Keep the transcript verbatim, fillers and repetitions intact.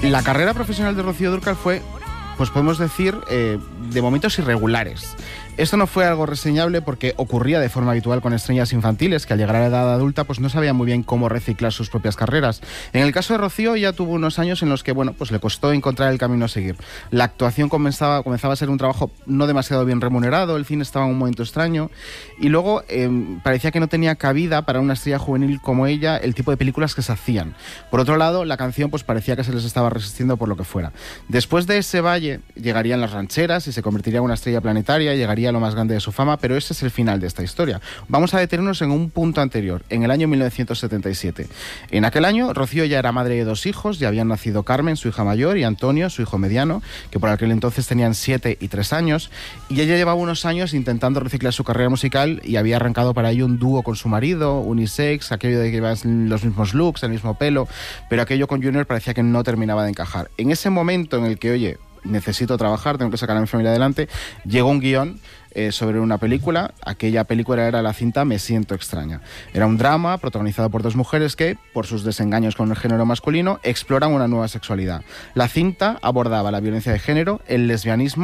La carrera profesional de Rocío Dúrcal fue, pues podemos decir, eh, de momentos irregulares. Esto no fue algo reseñable porque ocurría de forma habitual con estrellas infantiles que al llegar a la edad adulta pues no sabían muy bien cómo reciclar sus propias carreras. En el caso de Rocío ya tuvo unos años en los que bueno, pues le costó encontrar el camino a seguir. La actuación comenzaba, comenzaba a ser un trabajo no demasiado bien remunerado, el cine estaba en un momento extraño y luego eh, parecía que no tenía cabida para una estrella juvenil como ella el tipo de películas que se hacían. Por otro lado, la canción pues parecía que se les estaba resistiendo por lo que fuera. Después de ese valle llegarían las rancheras y se convertiría en una estrella planetaria, llegaría lo más grande de su fama, pero ese es el final de esta historia. Vamos a detenernos en un punto anterior, en el año mil novecientos setenta y siete. En aquel año, Rocío ya era madre de dos hijos, ya habían nacido Carmen, su hija mayor, y Antonio, su hijo mediano, que por aquel entonces tenían siete y tres años, y ella llevaba unos años intentando reciclar su carrera musical y había arrancado para ello un dúo con su marido, unisex, aquello de que iban los mismos looks, el mismo pelo, pero aquello con Junior parecía que no terminaba de encajar. En ese momento en el que, oye, necesito trabajar, tengo que sacar a mi familia adelante, llegó un guión eh, sobre una película. Aquella película era la cinta Me siento extraña. Era un drama protagonizado por dos mujeres que, por sus desengaños con el género masculino, exploran una nueva sexualidad. La cinta abordaba la violencia de género, el lesbianismo